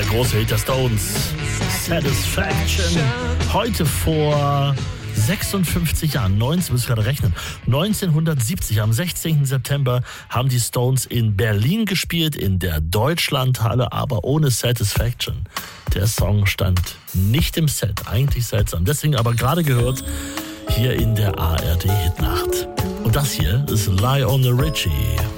große Hit der Stones, Satisfaction. Heute vor 56 Jahren, muss ich gerade rechnen, 1970, am 16. September, haben die Stones in Berlin gespielt, in der Deutschlandhalle, aber ohne Satisfaction. Der Song stand nicht im Set, eigentlich seltsam. Deswegen aber gerade gehört, hier in der ARD Hitnacht. Und das hier ist Lionel Richie.